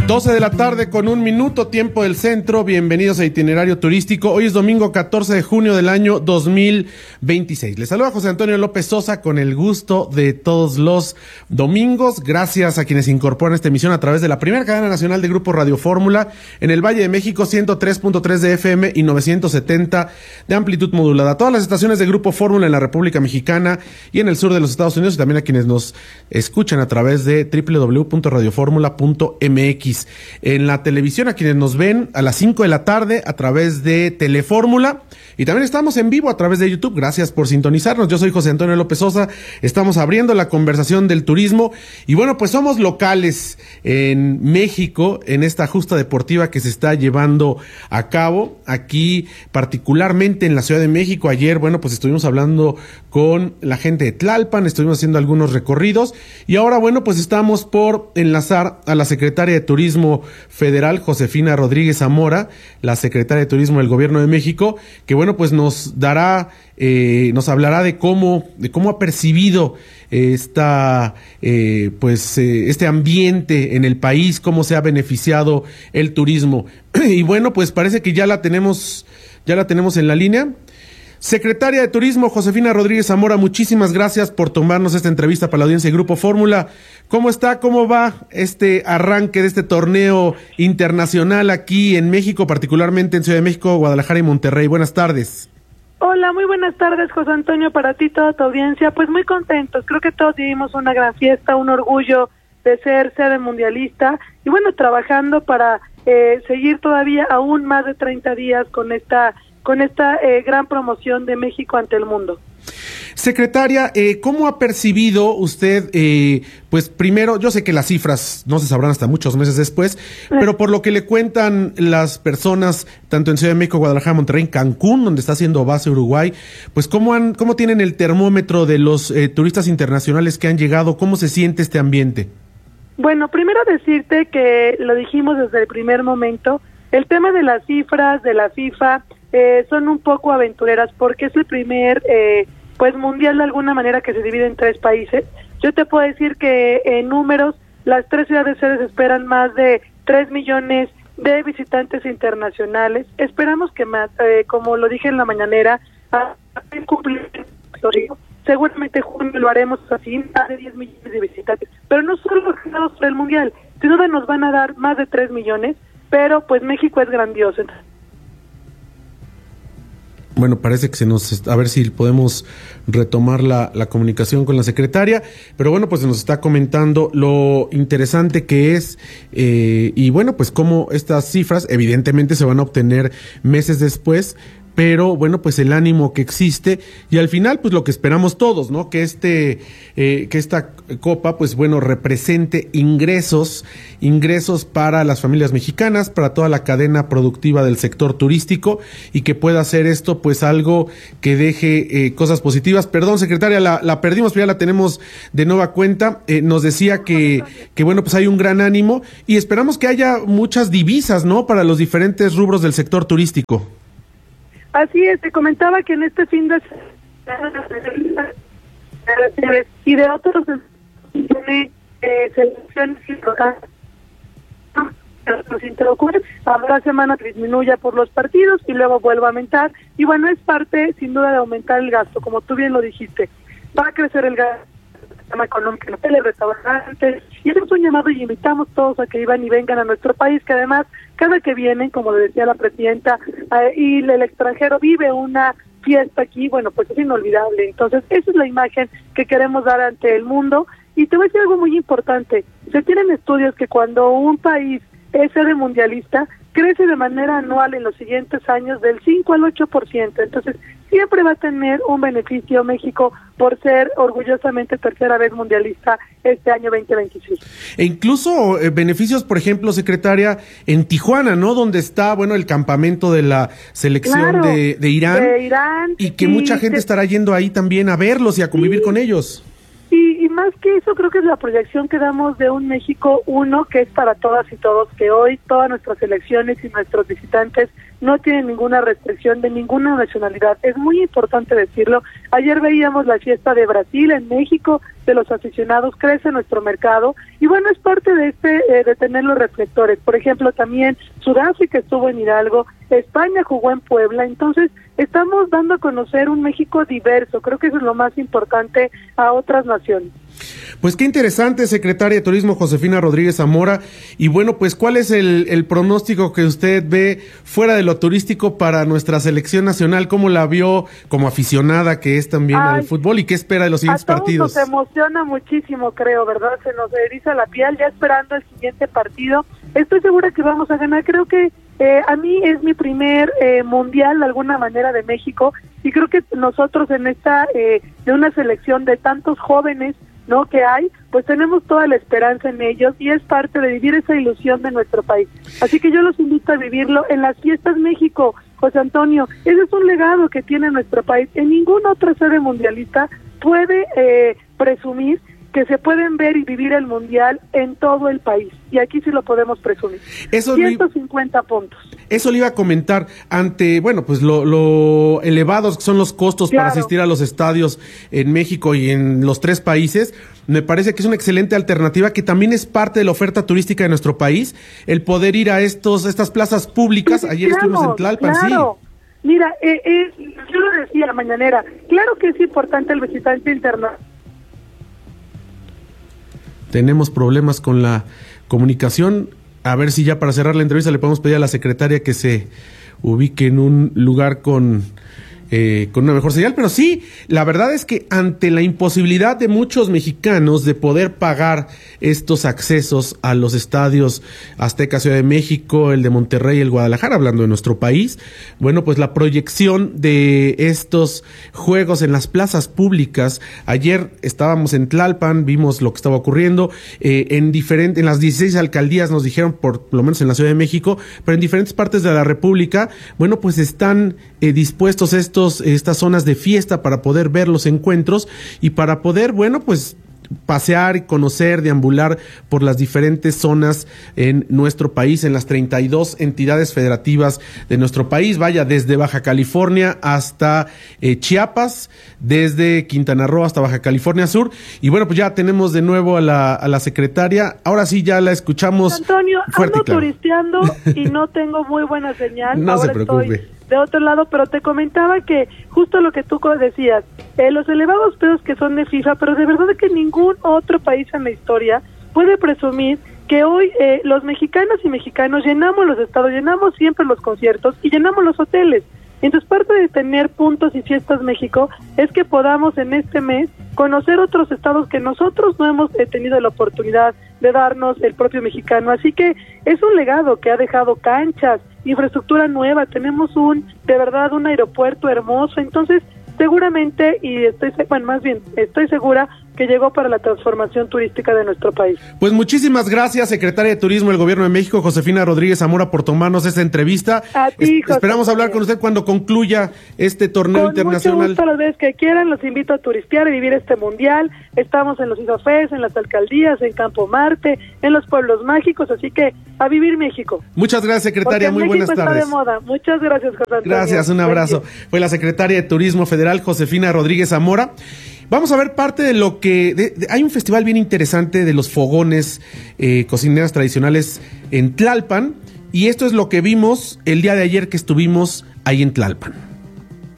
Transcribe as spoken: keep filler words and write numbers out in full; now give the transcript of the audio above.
doce de la tarde con un minuto, tiempo del centro. Bienvenidos a Itinerario Turístico. Hoy es domingo catorce de junio del año dos mil veintiséis. Les saluda José Antonio López Sosa con el gusto de todos los domingos. Gracias a quienes incorporan esta emisión a través de la primera cadena nacional de Grupo Radio Fórmula en el Valle de México, ciento tres punto tres de F M y novecientos setenta de amplitud modulada. Todas las estaciones de Grupo Fórmula en la República Mexicana y en el sur de los Estados Unidos, y también a quienes nos escuchan a través de doble u doble u doble u punto radio fórmula punto m x. En la televisión, a quienes nos ven a las cinco de la tarde a través de Telefórmula, y también estamos en vivo a través de YouTube. Gracias por sintonizarnos. Yo soy José Antonio López Sosa. Estamos abriendo la conversación del turismo y bueno, pues somos locales en México en esta justa deportiva que se está llevando a cabo aquí, particularmente en la Ciudad de México. Ayer, bueno, pues estuvimos hablando con la gente de Tlalpan, estuvimos haciendo algunos recorridos y ahora, bueno, pues estamos por enlazar a la secretaria de Turismo Federal, Josefina Rodríguez Zamora, la secretaria de Turismo del Gobierno de México, que bueno, pues nos dará, eh, nos hablará de cómo, de cómo ha percibido esta, eh, pues, eh, este ambiente en el país, cómo se ha beneficiado el turismo. Y bueno, pues parece que ya la tenemos, ya la tenemos en la línea. Secretaria de Turismo, Josefina Rodríguez Zamora, muchísimas gracias por tomarnos esta entrevista para la audiencia de Grupo Fórmula. ¿Cómo está? ¿Cómo va este arranque de este torneo internacional aquí en México, particularmente en Ciudad de México, Guadalajara y Monterrey? Buenas tardes. Hola, muy buenas tardes, José Antonio, para ti y toda tu audiencia. Pues muy contentos, creo que todos vivimos una gran fiesta, un orgullo de ser sede mundialista y bueno, trabajando para eh, seguir todavía aún más de treinta días con esta con esta eh, gran promoción de México ante el mundo. Secretaria, eh, ¿cómo ha percibido usted, eh, pues primero, yo sé que las cifras no se sabrán hasta muchos meses después, pero por lo que le cuentan las personas, tanto en Ciudad de México, Guadalajara, Monterrey, Cancún, donde está haciendo base Uruguay, pues cómo han, cómo tienen el termómetro de los eh, turistas internacionales que han llegado, cómo se siente este ambiente? Bueno, primero decirte que lo dijimos desde el primer momento, el tema de las cifras de la FIFA eh, son un poco aventureras porque es el primer eh, pues mundial de alguna manera que se divide en tres países. Yo te puedo decir que en números las tres ciudades sedes esperan más de tres millones de visitantes internacionales. Esperamos que más, eh, como lo dije en la mañanera, a cumplir seguramente junio lo haremos así, más de diez millones de visitantes, pero no solo ganados por el mundial, sin duda nos van a dar más de tres millones, pero pues México es grandioso. Bueno, parece que se nos, a ver si podemos retomar la, la comunicación con la secretaria, pero bueno, pues se nos está comentando lo interesante que es, eh, y bueno, pues cómo estas cifras evidentemente se van a obtener meses después, pero bueno, pues el ánimo que existe y al final pues lo que esperamos todos, ¿no? Que este eh, que esta copa pues bueno represente ingresos, ingresos para las familias mexicanas, para toda la cadena productiva del sector turístico y que pueda hacer esto pues algo que deje eh, cosas positivas. Perdón, secretaria, la, la perdimos, pero ya la tenemos de nueva cuenta. Eh, nos decía que, que bueno, pues hay un gran ánimo y esperamos que haya muchas divisas, ¿no? Para los diferentes rubros del sector turístico. Así es, te comentaba que en este fin de y de otros tiene eh, selecciones importantes. Nos interocurre, habrá semana disminuya por los partidos y luego vuelva a aumentar. Y bueno, es parte sin duda de aumentar el gasto, como tú bien lo dijiste. Va a crecer el gasto económico en hoteles, restaurantes, y eso es un llamado y invitamos todos a que iban y vengan a nuestro país, que además cada que vienen, como le decía la presidenta, eh, y el extranjero vive una fiesta aquí, bueno, pues es inolvidable. Entonces esa es la imagen que queremos dar ante el mundo. Y te voy a decir algo muy importante, se tienen estudios que cuando un país es sede mundialista, crece de manera anual en los siguientes años del cinco al ocho por ciento. Entonces, siempre va a tener un beneficio México por ser orgullosamente tercera vez mundialista este año veinte veintiséis. E incluso eh, beneficios, por ejemplo, secretaria, en Tijuana, ¿no? Donde está, bueno, el campamento de la selección claro, de, de Irán. De Irán. Y que y mucha gente te... estará yendo ahí también a verlos y a convivir sí. con ellos. Y, y más que eso, creo que es la proyección que damos de un México uno, que es para todas y todos, que hoy todas nuestras elecciones y nuestros visitantes no tienen ninguna restricción de ninguna nacionalidad. Es muy importante decirlo. Ayer veíamos la fiesta de Brasil en México, de los aficionados, crece nuestro mercado y bueno, es parte de este eh, de tener los reflectores. Por ejemplo, también Sudáfrica estuvo en Hidalgo, España jugó en Puebla, entonces estamos dando a conocer un México diverso, creo que eso es lo más importante a otras naciones. Pues qué interesante, secretaria de Turismo Josefina Rodríguez Zamora, y bueno, pues ¿cuál es el, el pronóstico que usted ve fuera de lo turístico para nuestra selección nacional? ¿Cómo la vio como aficionada que es también Ay, al fútbol y qué espera de los siguientes a todos partidos? Nos emociona muchísimo, creo, ¿verdad? Se nos eriza la piel ya esperando el siguiente partido. Estoy segura que vamos a ganar, creo que eh, a mí es mi primer eh, mundial de alguna manera de México y creo que nosotros en esta, eh, de una selección de tantos jóvenes, ¿no?, que hay, pues tenemos toda la esperanza en ellos y es parte de vivir esa ilusión de nuestro país. Así que yo los invito a vivirlo en las Fiestas México, José Antonio. Ese es un legado que tiene nuestro país. En ninguna otra sede mundialista puede eh, presumir que se pueden ver y vivir el mundial en todo el país. Y aquí sí lo podemos presumir. Eso ciento cincuenta puntos. Eso le iba a comentar ante, bueno, pues lo, lo elevados que son los costos claro. para asistir a los estadios en México y en los tres países. Me parece que es una excelente alternativa que también es parte de la oferta turística de nuestro país, el poder ir a estos estas plazas públicas. Ayer claro, estuvimos en Tlalpan, claro. sí. Mira, eh, eh, yo lo decía la mañanera, claro que es importante el visitante internacional. Tenemos problemas con la comunicación. A ver si ya para cerrar la entrevista le podemos pedir a la secretaria que se ubique en un lugar con... Eh, con una mejor señal, pero sí, la verdad es que ante la imposibilidad de muchos mexicanos de poder pagar estos accesos a los estadios Azteca, Ciudad de México, el de Monterrey, el Guadalajara, hablando de nuestro país, bueno, pues la proyección de estos juegos en las plazas públicas, ayer estábamos en Tlalpan, vimos lo que estaba ocurriendo, eh, en diferente, en las dieciséis alcaldías nos dijeron, por lo menos en la Ciudad de México, pero en diferentes partes de la República, bueno, pues están eh, dispuestos estos estas zonas de fiesta para poder ver los encuentros y para poder, bueno, pues pasear y conocer, deambular por las diferentes zonas en nuestro país, en las treinta y dos entidades federativas de nuestro país, vaya, desde Baja California hasta eh, Chiapas, desde Quintana Roo hasta Baja California Sur, y bueno, pues ya tenemos de nuevo a la, a la secretaria, ahora sí ya la escuchamos. Antonio, fuerte, ando claro. turisteando y no tengo muy buena señal. No ahora se preocupe. Estoy de otro lado, pero te comentaba que justo lo que tú decías, eh, los elevados pesos que son de FIFA, pero de verdad que ningún otro país en la historia puede presumir que hoy eh, los mexicanos y mexicanos llenamos los estados, llenamos siempre los conciertos y llenamos los hoteles. Entonces, parte de tener puntos y fiestas México es que podamos en este mes conocer otros estados que nosotros no hemos eh, tenido la oportunidad de darnos el propio mexicano. Así que es un legado que ha dejado canchas, infraestructura nueva, tenemos un, de verdad, un aeropuerto hermoso. Entonces, seguramente, y estoy, bueno, más bien, estoy segura que llegó para la transformación turística de nuestro país. Pues muchísimas gracias, secretaria de Turismo del Gobierno de México, Josefina Rodríguez Zamora, por tomarnos esta entrevista. A ti, es, esperamos hablar con usted cuando concluya este torneo con internacional. Mucho gusto, las veces que quieran, los invito a turistear y vivir este mundial. Estamos en los ISOFES, en las alcaldías, en Campo Marte, en los pueblos mágicos, así que a vivir México. Muchas gracias, secretaria, muy México buenas tardes. Está de moda. Muchas gracias, José Antonio. Gracias, un abrazo. Fue la secretaria de Turismo Federal, Josefina Rodríguez Zamora. Vamos a ver parte de lo que... De, de, hay un festival bien interesante de los fogones eh, cocineras tradicionales en Tlalpan, y esto es lo que vimos el día de ayer que estuvimos ahí en Tlalpan.